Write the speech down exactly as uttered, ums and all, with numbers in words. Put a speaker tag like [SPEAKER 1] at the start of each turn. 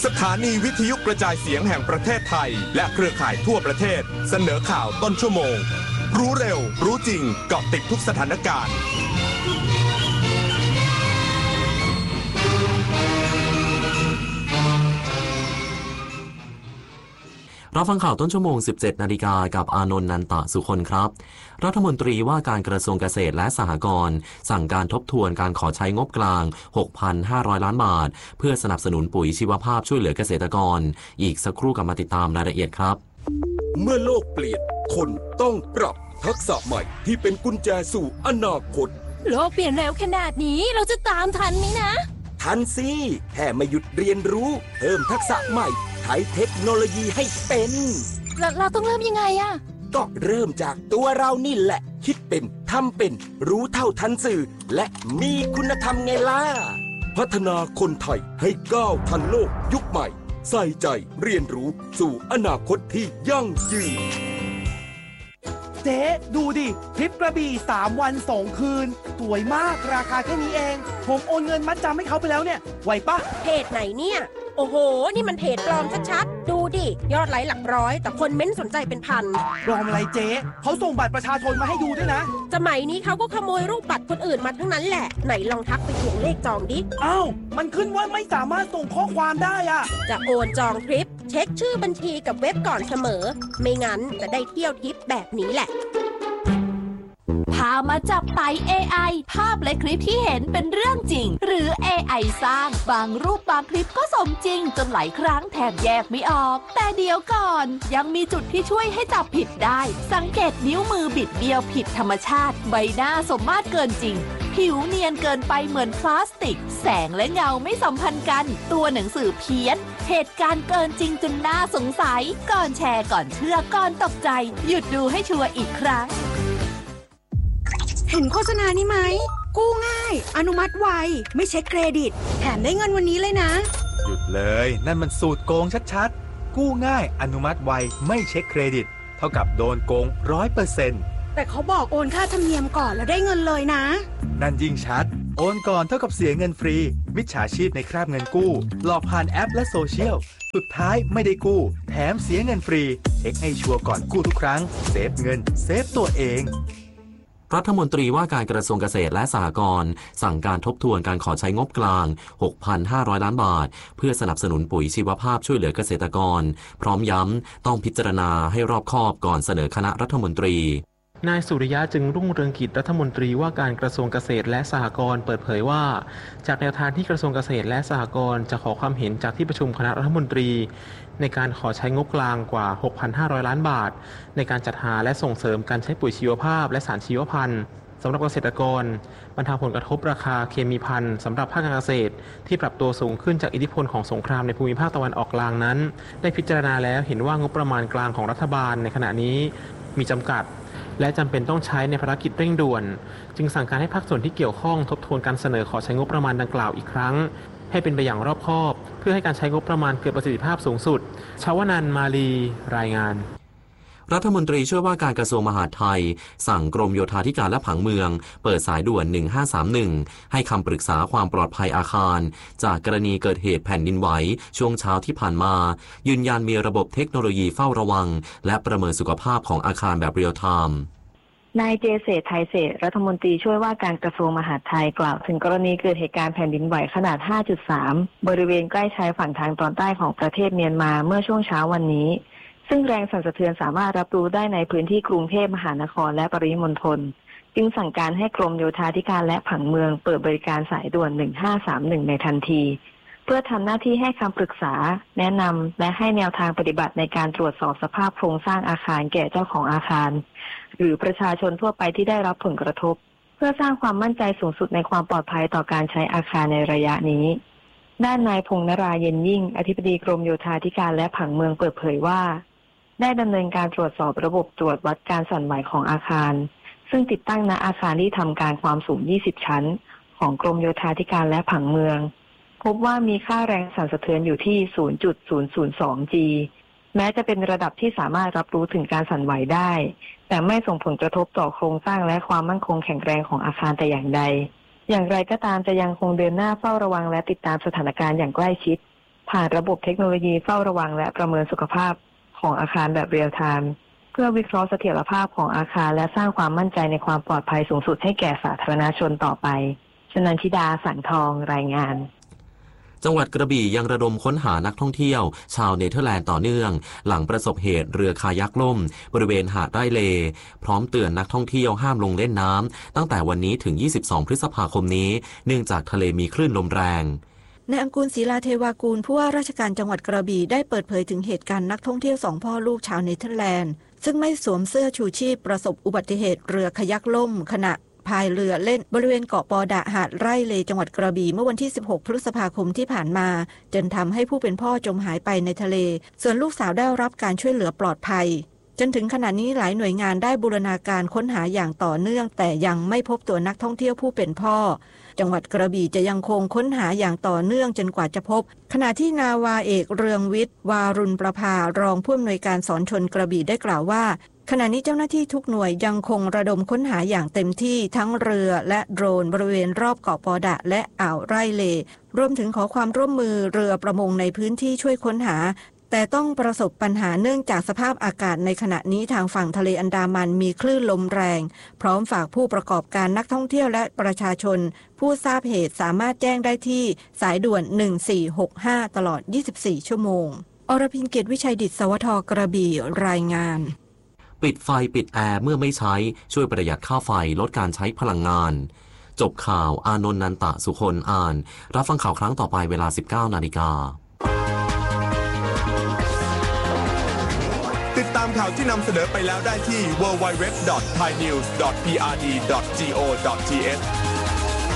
[SPEAKER 1] สถานีวิทยุกระจายเสียงแห่งประเทศไทยและเครือข่ายทั่วประเทศเสนอข่าวต้นชั่วโมงรู้เร็วรู้จริงเกาะติดทุกสถานการณ์
[SPEAKER 2] รับฟังข่าวต้นชั่วโมง สิบเจ็ดนาฬิกากับอานนท์ นันตะสุคนครับรัฐมนตรีว่าการกระทรวงเกษตรและสหกรณ์สั่งการทบทวนการขอใช้งบกลาง หกพันห้าร้อย ล้านบาทเพื่อสนับสนุนปุ๋ยชีวภาพช่วยเหลือเกษตรกรอีกสักครู่กลับมาติดตามรายละเอียดครับ
[SPEAKER 3] เมื่อโลกเปลี่ยนคนต้องปรับทักษะใหม่ที่เป็นกุญแจสู่อนาคต
[SPEAKER 4] โลกเปลี่ยนเร็วขนาดนี้เราจะตามทันไหมนะ
[SPEAKER 3] ทันสิแค่ไม่หยุดเรียนรู้เพิ่มทักษะใหม่ใช้เทคโนโลยีให้เป็น
[SPEAKER 4] เราเราต้องเริ่มยังไงอะ
[SPEAKER 3] ก็เริ่มจากตัวเรานี่แหละคิดเป็นทำเป็นรู้เท่าทันสื่อและมีคุณธรรมไงล่ะพัฒนาคนไทยให้ก้าวทันโลกยุคใหม่ใส่ใจเรียนรู้สู่อนาคตที่ยั่งยืน
[SPEAKER 5] เจ๊ดูดิทริปกระบี่สามวันสองคืนสวยมากราคาแค่นี้เองผมโอนเงินมัดจำให้เขาไปแล้วเนี่ยไหวปะ
[SPEAKER 4] เพจไหนเนี่ยโอ้โหนี่มันเพจปลอมชัดๆดูดิยอดไลค์หลักร้อยแต่คนเม้นสนใจเป็นพัน
[SPEAKER 5] ปลอมอะไรเจ๊เขาส่งบัตรประชาชนมาให้ดูด้วยนะ
[SPEAKER 4] สมัยนี้เขาก็ขโมยรูปบัตรคนอื่นมาทั้งนั้นแหละไหนลองทักไปทวงเลขจองดิ
[SPEAKER 5] อ้าวมันขึ้นว่าไม่สามารถส่งข้อความได้อะ
[SPEAKER 4] จะโอนจองทริปเช็คชื่อบัญชีกับเว็บก่อนเสมอไม่งั้นจะได้เที่ยวทริปแบบนี้แหละ
[SPEAKER 6] พามาจับไต่ เอ ไอ ภาพและคลิปที่เห็นเป็นเรื่องจริงหรือ เอ ไอ สร้างบางรูปบางคลิปก็สมจริงจนหลายครั้งแทบแยกไม่ออกแต่เดี๋ยวก่อนยังมีจุดที่ช่วยให้จับผิดได้สังเกตนิ้วมือบิดเบี้ยวผิดธรรมชาติใบหน้าสมมาตรเกินจริงผิวเนียนเกินไปเหมือนพลาสติกแสงและเงาไม่สัมพันธ์กันตัวหนังสือเพี้ยนเหตุการณ์เกินจริงจนน่าสงสัยก่อนแชร์ก่อนเชื่อก่อนตกใจหยุดดูให้ชัวร์อีกครั้ง
[SPEAKER 7] เห็นโฆษณานี้ไหมกู้ง่ายอนุมัติไวไม่เช็คเครดิตแถมได้เงินวันนี้เลยนะ
[SPEAKER 8] หยุดเลยนั่นมันสูตรโกงชัดๆกู้ง่ายอนุมัติไวไม่เช็คเครดิตเท่ากับโดนโกง ร้อยเปอร์เซ็นต์
[SPEAKER 7] แต่เขาบอกโอนค่าธรรมเนียมก่อนแล้วได้เงินเลยนะ
[SPEAKER 8] นั่นยิ่งชัดโอนก่อนเท่ากับเสียเงินฟรีมิจฉาชีพในคราบเงินกู้หลอกผ่านแอปและโซเชียลสุดท้ายไม่ได้กู้แถมเสียเงินฟรีเช็คให้ชัวร์ก่อนกู้ทุกครั้งเซฟเงินเซฟตัวเอง
[SPEAKER 2] รัฐมนตรีว่าการกระทรวงเกษตรและสหกรณ์สั่งการทบทวนการขอใช้งบกลาง หกพันห้าร้อย ล้านบาทเพื่อสนับสนุนปุ๋ยชีวภาพช่วยเหลือเกษตรกรพร้อมย้ำต้องพิจารณาให้รอบคอบก่อนเสนอคณะรัฐมนตรี
[SPEAKER 9] นายสุริยะจึงรุ่งเรืองกิจรัฐมนตรีว่าการกระทรวงเกษตรและสหกรณ์เปิดเผยว่าจากแนวทางที่กระทรวงเกษตรและสหกรณ์จะขอความเห็นจากที่ประชุมคณะรัฐมนตรีในการขอใช้งบกลางกว่า หกพันห้าร้อย ล้านบาทในการจัดหาและส่งเสริมการใช้ปุ๋ยชีวภาพและสารชีวพันธุ์สำหรับเกษตรกรบรรเทาผลกระทบราคาเคมีภัณฑ์สำหรับภาคการเกษตรที่ปรับตัวสูงขึ้นจากอิทธิพลของสงครามในภูมิภาคตะวันออกกลางนั้นได้พิจารณาแล้วเห็นว่างบประมาณกลางของรัฐบาลในขณะนี้มีจำกัดและจำเป็นต้องใช้ในภารกิจเร่งด่วนจึงสั่งการให้ภาคส่วนที่เกี่ยวข้องทบทวนการเสนอขอใช้งบประมาณดังกล่าวอีกครั้งให้เป็นไปอย่างรอบคอบเพื่อให้การใช้งบประมาณเกิดประสิทธิภาพสูงสุดชวนันท์มาลีรายงาน
[SPEAKER 2] รัฐมนตรีช่วยว่าการกระทรวงมหาดไทยสั่งกรมโยธาธิการและผังเมืองเปิดสายด่วนหนึ่งห้าสามหนึ่งให้คำปรึกษาความปลอดภัยอาคารจากกรณีเกิดเหตุแผ่นดินไหวช่วงเช้าที่ผ่านมายืนยันมีระบบเทคโนโลยีเฝ้าระวังและประเมินสุขภาพของอาคารแบบเรียลไทม์
[SPEAKER 10] นายเจเศรษฐ์ไทยเศรษฐ์รัฐมนตรีช่วยว่าการกระทรวงมหาดไทยกล่าวถึงกรณีเกิดเหตุการณ์แผ่นดินไหวขนาด ห้าจุดสาม บริเวณใกล้ชายฝั่งทางตอนใต้ของประเทศเมียนมาเมื่อช่วงเช้าวันนี้ซึ่งแรงสั่นสะเทือนสามารถรับรู้ได้ในพื้นที่กรุงเทพมหานครและปริมณฑลจึงสั่งการให้กรมโยธาธิการและผังเมืองเปิดบริการสายด่วนหนึ่งห้าสามหนึ่งในทันทีเพื่อทำหน้าที่ให้คำปรึกษาแนะนำและให้แนวทางปฏิบัติในการตรวจสอบสภาพโครงสร้างอาคารแก่เจ้าของอาคารหรือประชาชนทั่วไปที่ได้รับผลกระทบเพื่อสร้างความมั่นใจสูงสุดในความปลอดภัยต่อการใช้อาคารในระยะนี้ด้านนายพงษ์นราเย็นยิ่งอธิบดีกรมโยธาธิการและผังเมืองเปิดเผยว่าได้ดำเนินการตรวจสอบระบบตรวจวัดการสั่นไหวของอาคารซึ่งติดตั้งณอาคารที่ทำการความสูงยี่สิบชั้นของกรมโยธาธิการและผังเมืองพบว่ามีค่าแรงสั่นสะเทือนอยู่ที่ ศูนย์จุดศูนย์ศูนย์สอง จี แม้จะเป็นระดับที่สามารถรับรู้ถึงการสั่นไหวได้แต่ไม่ส่งผลกระทบต่อโครงสร้างและความมั่นคงแข็งแรงของอาคารแต่อย่างใดอย่างไรก็ตามจะยังคงเดินหน้าเฝ้าระวังและติดตามสถานการณ์อย่างใกล้ชิดภผ่านระบบเทคโนโลยีเฝ้าระวังและประเมินสุขภาพของอาคารแบบเรียลไทม์เพื่อวิเคราะห์เสถียรภาพของอาคารและสร้างความมั่นใจในความปลอดภัยสูงสุดให้แก่สาธารณชนต่อไปชนันทิดาสังทองรายงาน
[SPEAKER 2] จังหวัดกระบี่ยังระดมค้นหานักท่องเที่ยวชาวเนเธอร์แลนด์ต่อเนื่องหลังประสบเหตุเรือคายักล่มบริเวณหาดไร่เลพร้อมเตือนนักท่องเที่ยวห้ามลงเล่นน้ำตั้งแต่วันนี้ถึงยี่สิบสองพฤษภาคมนี้เนื่องจากทะเลมีคลื่นลมแรง
[SPEAKER 11] นายอังกูลศรีลาเทวากูลผู้ว่าราชการจังหวัดกระบี่ได้เปิดเผยถึงเหตุการณ์นักท่องเที่ยวสองพ่อลูกชาวเนเธอร์แลนด์ซึ่งไม่สวมเสื้อชูชีพประสบอุบัติเหตุเรือคายักล่มขณะพายเรือเล่นบริเวณเกาะปอดะหาดไร่เลจังหวัดกระบี่เมื่อวันที่สิบหกพฤษภาคมที่ผ่านมาจนทำให้ผู้เป็นพ่อจมหายไปในทะเลส่วนลูกสาวได้รับการช่วยเหลือปลอดภัยจนถึงขณะนี้หลายหน่วยงานได้บูรณาการค้นหาอย่างต่อเนื่องแต่ยังไม่พบตัวนักท่องเที่ยวผู้เป็นพ่อจังหวัดกระบี่จะยังคงค้นหาอย่างต่อเนื่องจนกว่าจะพบขณะที่นาวาเอกเรืองวิทย์วารุณประภารองผู้อำนวยการสอนชนกระบี่ได้กล่าวว่าขณะนี้เจ้าหน้าที่ทุกหน่วยยังคงระดมค้นหาอย่างเต็มที่ทั้งเรือและโดรนบริเวณรอบเกาะปอดะและอ่าวไร่เลรวมถึงขอความร่วมมือเรือประมงในพื้นที่ช่วยค้นหาแต่ต้องประสบปัญหาเนื่องจากสภาพอากาศในขณะนี้ทางฝั่งทะเลอันดามันมีคลื่นลมแรงพร้อมฝากผู้ประกอบการนักท่องเที่ยวและประชาชนผู้ทราบเหตุสามารถแจ้งได้ที่สายด่วนหนึ่งสี่หกห้าตลอดยี่สิบสี่ชั่วโมงอรพินเกียรติวิชัยดิษฐ์สวทกระบี่รายงาน
[SPEAKER 2] ปิดไฟปิดแอร์เมื่อไม่ใช้ช่วยประหยัดค่าไฟลดการใช้พลังงานจบข่าวอานนท์นันตะสุคนอ่านรับฟังข่าวครั้งต่อไปเวลา สิบเก้านาฬิกา
[SPEAKER 1] ติดตามข่าวที่นำเสนอไปแล้วได้ที่ ดับเบิลยู ดับเบิลยู ดับเบิลยู ดอท ไทยนิวส์ ดอท พี อาร์ ดี ดอท จี โอ ดอท ที เอช